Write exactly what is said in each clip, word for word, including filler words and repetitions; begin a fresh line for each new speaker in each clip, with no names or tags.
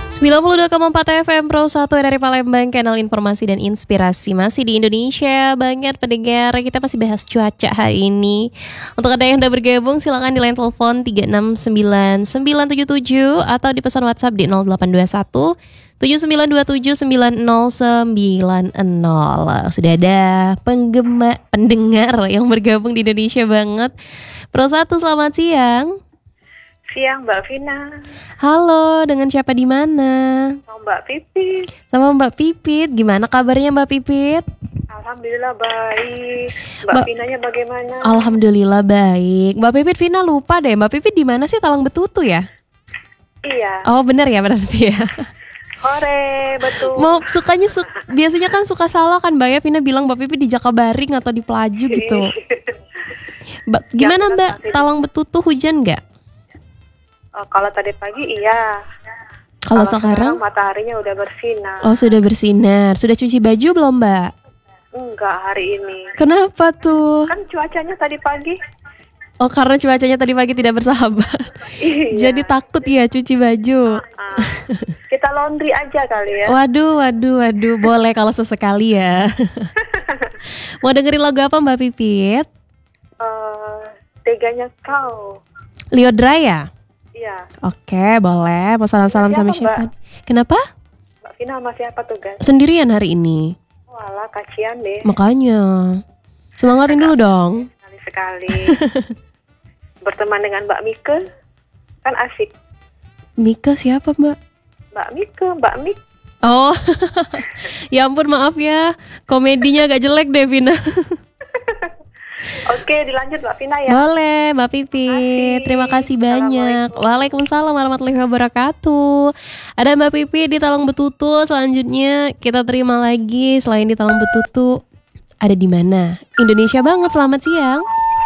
sembilan puluh dua koma empat F M Pro satu dari Palembang, kanal informasi dan inspirasi masih di Indonesia banget pendengar. Kita masih bahas cuaca hari ini. Untuk Anda yang udah bergabung silakan di line telepon tiga enam sembilan sembilan tujuh tujuh atau di pesan WhatsApp di nol delapan dua satu tujuh sembilan dua tujuh sembilan nol sembilan nol. Sudah ada penggema, pendengar yang bergabung di Indonesia banget. Pro satu, selamat siang.
Siang Mbak Vina.
Halo, dengan siapa di mana?
Sama Mbak Pipit.
Sama Mbak Pipit. Gimana kabarnya Mbak Pipit?
Alhamdulillah baik. Mbak
Ba-
Vinanya bagaimana?
Alhamdulillah baik. Mbak Pipit, Vina lupa deh. Mbak Pipit di mana sih? Talang Betutu ya?
Iya.
Oh, benar ya berarti ya.
Hore, betul.
Mau sukanya su- biasanya kan suka salah kan Mbak ya. Vina bilang Mbak Pipit di Jakabaring atau di Pelaju gitu. Ba- gimana
Jangan
Mbak?
sampai-
Talang Betutu hujan nggak?
Oh, kalau tadi pagi iya.
Kalau sekarang?
mataharinya udah bersinar.
Oh, sudah bersinar. Sudah cuci baju belum Mbak?
Enggak hari ini.
Kenapa tuh?
Kan cuacanya tadi pagi.
Oh, karena cuacanya tadi pagi tidak bersahabat.
Iya.
Jadi takut ya cuci baju.
Ah, kita laundry aja kali ya.
Waduh, waduh, waduh. Boleh kalau sesekali ya. Mau dengerin lagu apa Mbak Pipit?
Eh, teganya kau.
Liodra ya?
Iya.
Oke, boleh. Mau salam-salam sama
Siapa,
siapa? Kenapa?
Mbak Vina sama siapa tuh guys?
Sendirian hari ini.
Walah, kasihan deh.
Makanya. Semangatin dulu dong.
Sekali-sekali. Berteman dengan Mbak Mika kan asik.
Mika siapa Mbak?
Mbak Mika, Mbak Mik.
Oh, ya ampun maaf ya. Komedinya agak jelek deh Vina.
Oke, dilanjut Mbak Vina ya.
Boleh Mbak Pipit. Terima kasih banyak. Waalaikumsalam warahmatullahi wabarakatuh. Ada Mbak Pipit di Talang Betutu. Selanjutnya kita terima lagi selain di Talang Betutu. Ada di mana? Indonesia banget. Selamat siang.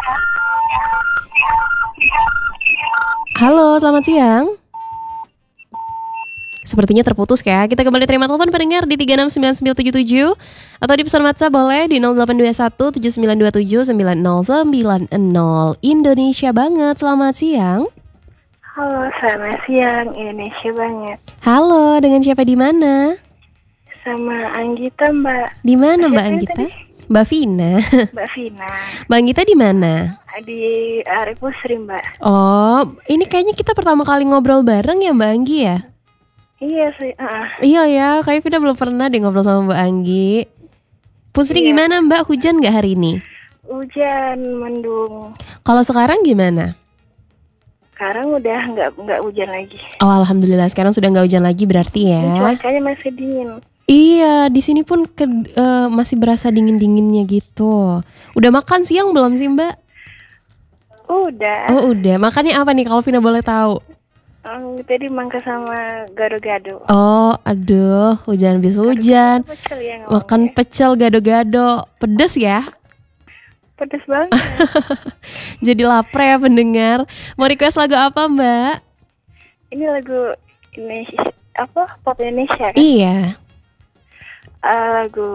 Halo, selamat siang. Sepertinya terputus ya. Kita kembali terima telepon pendengar di tiga enam sembilan sembilan tujuh tujuh atau di pesan WhatsApp boleh di nol delapan dua satu tujuh sembilan dua tujuh sembilan nol sembilan nol. Indonesia banget. Selamat siang.
Halo, selamat siang. Indonesia banget.
Halo, dengan siapa di mana?
Sama Anggita, Mbak.
Di mana Mbak
Siapa
Anggita?
tadi?
Mbak Vina.
Mbak Vina.
Mbak Anggita di mana?
Di Arif Pusri, Mbak.
Oh, ini kayaknya kita pertama kali ngobrol bareng ya Mbak Anggi ya?
Iya sih. Uh.
Iya ya, kayak Vina belum pernah deh ngobrol sama Mbak Anggi. Pusri
Iya.
gimana Mbak? Hujan nggak hari ini?
Hujan, mendung.
Kalau sekarang gimana?
Sekarang udah nggak nggak hujan lagi.
Oh, alhamdulillah sekarang sudah nggak hujan lagi berarti
Ini
ya.
cuacanya masih dingin.
Iya, di sini pun ke, eh, masih berasa dingin-dinginnya gitu. Udah makan siang belum sih Mbak?
Udah.
Oh udah. Makannya apa nih kalau Vina boleh tahu?
Um, tadi mangga sama gado-gado.
Oh, aduh, hujan habis hujan.
Pecel ya ngomongnya.
Makan pecel gado-gado. Pedes ya?
Pedes banget.
Jadi lapar ya pendengar. Mau request lagu apa Mbak?
Ini lagu Indonesia apa? Pop Indonesia kan?
Iya.
Uh, lagu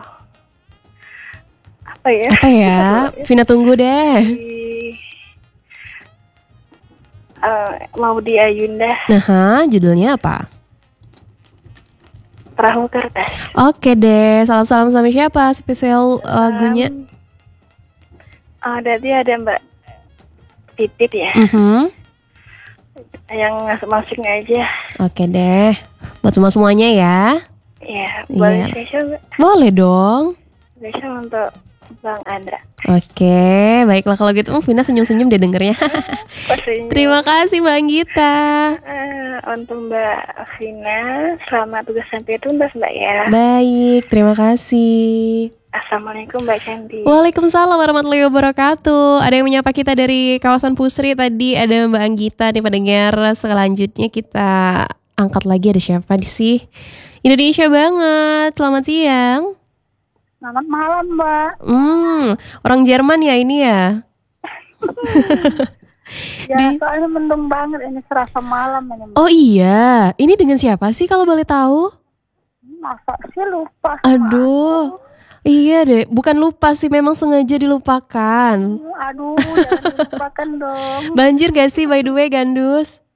apa ya?
Apa ya? Vina tunggu deh.
Di, uh, Maudy Ayunda,
Nah, judulnya apa?
Perahu Kertas.
Oke deh, salam-salam sama siapa? Spesial lagunya.
Um, uh, tadi ada Mbak Pipit ya,
Mhm.
yang masuk-masuknya aja.
Oke deh. Buat semua-semuanya ya.
Ya, boleh
Iya.
spesial Mbak.
Boleh dong.
Spesial untuk Bang Andra.
Oke, baiklah kalau gitu. Hmm, Vina senyum-senyum deh dengernya.
Pastinya.
Terima kasih Mbak Anggita.
Uh, untuk Mbak Vina, selamat tugas sampai tuntas Mbak ya.
Baik, terima kasih.
Assalamualaikum Mbak Cantik.
Waalaikumsalam warahmatullahi wabarakatuh. Ada yang menyapa kita dari kawasan Pusri tadi. Ada Mbak Anggita nih pendengar. Selanjutnya kita angkat lagi ada siapa di sih? Indonesia banget. Selamat siang.
Selamat malam Mbak.
Hmm, orang Jerman ya ini ya.
Ya
Di-
soalnya mendung banget ini, serasa malam ini Mbak.
Oh iya, ini dengan siapa sih kalau boleh tahu?
Masa sih lupa sama
Aduh, iya deh, bukan lupa sih, memang sengaja dilupakan.
aku. Aduh, jangan dilupakan dong.
Banjir gak sih by the way Gandus?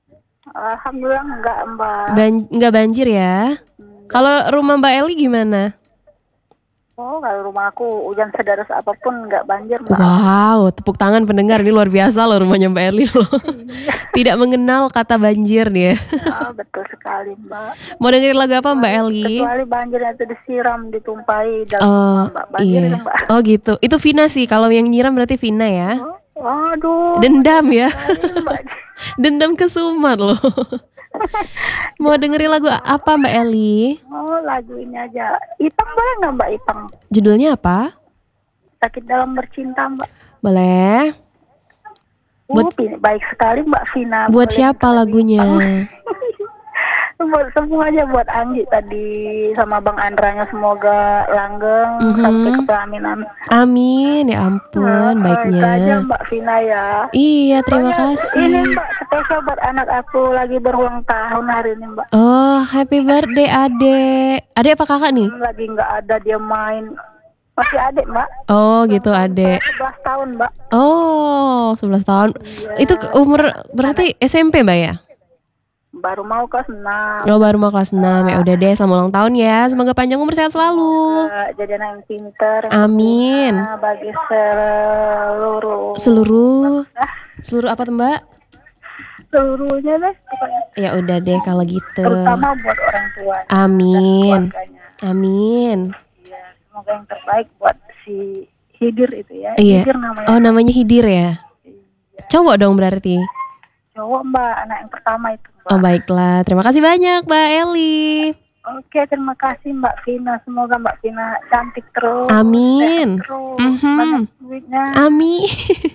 Alhamdulillah enggak, Mbak.
Ban- nggak banjir ya? Kalau rumah Mbak Eli gimana?
Oh, kalau rumah aku hujan sederas apapun enggak banjir, Mbak.
Wow, tepuk tangan pendengar, ini luar biasa loh rumahnya Mbak Eli loh. Tidak mengenal kata banjir dia.
Oh, betul sekali, Mbak.
Mau dengerin lagu apa Mbak Eli?
Kecuali banjirnya itu disiram, ditumpahi dalam
Oh,
rumah, Mbak. Banjir
iya.
itu, Mbak.
Oh gitu. Itu Vina sih. Kalau yang nyiram berarti Vina ya.
Oh, waduh.
Dendam ya.
sekali, Mbak.
Dendam kesumat loh. Mau dengerin lagu apa Mbak Eli?
Oh, lagu ini aja. Ipang boleh nggak, Mbak? Ipang.
Judulnya apa?
Sakit dalam bercinta, Mbak.
Boleh.
Buat,
Buat-
uh, baik sekali Mbak Vina.
Buat
Boleh
siapa
minta
lagunya?
Ipang. Buat semuanya, buat Anggi tadi sama Bang Andranya, semoga langgeng
Mhm.
sampai ke pelaminan.
Amin. Ya ampun,
Eh, Itu aja
baiknya.
Mbak Vina ya.
Iya, terima
Pokoknya
kasih.
Ini Mbak spesial buat anak aku lagi berulang tahun hari ini, Mbak.
Oh, happy birthday Adek. Adek apa kakak nih?
Lagi nggak ada dia main. Masih adik, Mbak.
Oh, gitu Adek.
sebelas tahun, Mbak.
Oh, sebelas tahun.
Iya.
Itu ke- umur berarti S M P, Mbak ya?
Baru mau kelas enam.
Oh, baru mau kelas enam. Ya udah deh, selamat ulang tahun ya. Semoga panjang umur sehat selalu.
Eh, Jadi anak yang pintar. yang
Amin.
berguna bagi seluruh
Seluruh seluruh apa tuh, Mbak?
seluruhnya deh pokoknya.
Ya udah deh kalau gitu.
Terutama buat orang tua
Amin.
keluarganya.
Amin.
Iya, semoga yang terbaik buat si Hidir itu ya.
Iya.
Hidir namanya.
Oh, namanya Hidir ya? Cowok dong berarti.
Cowok, Mbak, anak yang pertama itu, Mbak.
Oh, baiklah. Terima kasih banyak, Mbak Eli.
Oke, terima kasih Mbak Vina. Semoga Mbak Vina cantik terus.
Amin.
sehat terus,
Mhm.
banyak duitnya.
Amin.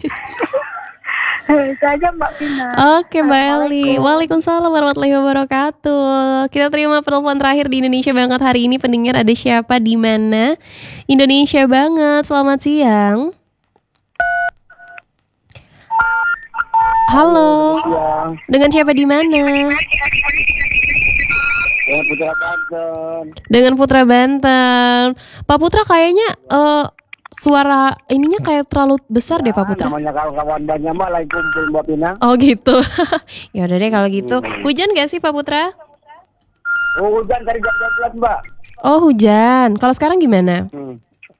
Itu aja Mbak Vina.
Oke Mbak Eli. Waalaikumsalam warahmatullahi wabarakatuh. Kita terima penelpon terakhir di Indonesia Banget hari ini. Pendengar ada siapa di mana? Indonesia Banget. Selamat siang. Halo.
Siang,
Dengan siapa di mana?
ya Putra Banten.
Dengan Putra Banten. Pak Putra kayaknya eh, suara ininya kayak terlalu besar deh Pak Putra.
Namanya kawan-kawan banyak mah lagi kumpul Mbak Pinang.
Oh gitu. Ya udah deh kalau gitu. Hujan gak sih Pak Putra?
Oh, hujan dari jam dua belas Mbak.
Oh hujan. Kalau sekarang gimana?
Hmm.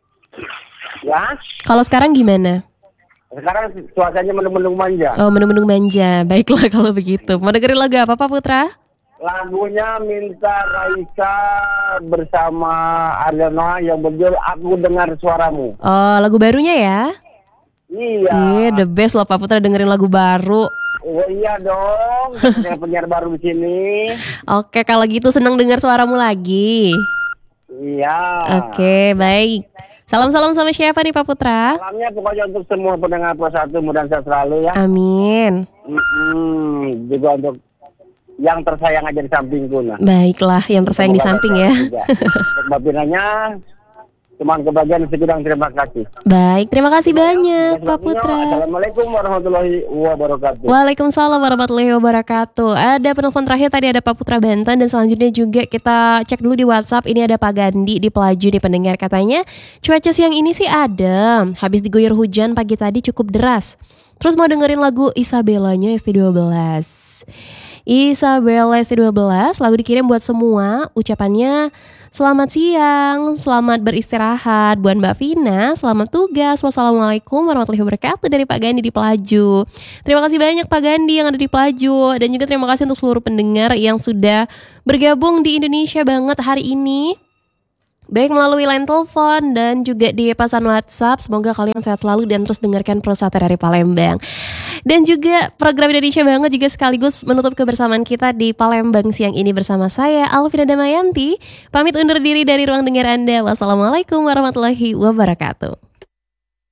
Ya,
Kalau sekarang gimana?
sekarang cuacanya mendung-mendung manja.
Oh mendung-mendung manja. Baiklah kalau begitu. Mau dengerin lagu apa Pak Putra?
Lagunya minta Raisa bersama Ariana yang berjudul Aku Dengar Suaramu.
Oh lagu barunya ya?
Iya.
Iya the best loh Pak Putra dengerin lagu baru.
Oh iya dong. Saya penyiar baru di sini.
Oke kalau gitu senang dengar suaramu lagi.
Iya.
Oke baik. Salam-salam sama siapa nih Pak Putra?
Salamnya pokoknya untuk semua pendengar Pro satu mudah sehat selalu ya.
Amin.
Mm-mm. Juga untuk yang tersayang aja di sampingku nah.
Baiklah yang tersayang di
Semoga
samping ya.
berkah juga. Untuk Mbak Pinanya, cuman kebagian segudang terima kasih.
Baik terima kasih banyak Pak Putra.
Assalamualaikum warahmatullahi wabarakatuh.
Waalaikumsalam warahmatullahi wabarakatuh. Ada penelpon terakhir tadi ada Pak Putra Banten. Dan selanjutnya juga kita cek dulu di WhatsApp. Ini ada Pak Gandhi di Pelaju di pendengar. Katanya cuaca siang ini sih adem. Habis diguyur hujan pagi tadi cukup deras. Terus mau dengerin lagu Isabellanya S T dua belas. Isabella S T dua belas lagu dikirim buat semua. Ucapannya selamat siang, selamat beristirahat. Buat Mbak Vina, selamat tugas. Wassalamualaikum warahmatullahi wabarakatuh dari Pak Gandhi di Pelaju. Terima kasih banyak Pak Gandhi yang ada di Pelaju. Dan juga terima kasih untuk seluruh pendengar yang sudah bergabung di Indonesia Banget hari ini. Baik melalui line telepon dan juga di pesan WhatsApp. Semoga kalian sehat selalu dan terus dengarkan Pro satu dari Palembang. Dan juga program Indonesia Banget juga sekaligus menutup kebersamaan kita di Palembang siang ini bersama saya Alvina Damayanti. Pamit undur diri dari ruang dengar Anda. Wassalamualaikum warahmatullahi wabarakatuh.